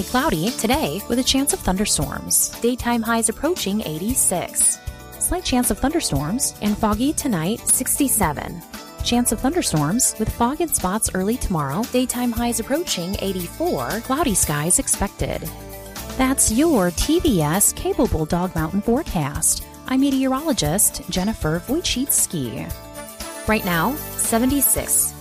Partly cloudy today with a chance of thunderstorms. Daytime highs approaching 86. Slight chance of thunderstorms and foggy tonight, 67. Chance of thunderstorms with fog in spots early tomorrow. Daytime highs approaching 84. Cloudy skies expected. That's your TVS Cable Bulldog Mountain forecast. I'm meteorologist Jennifer Wojcicki. Right now, 76.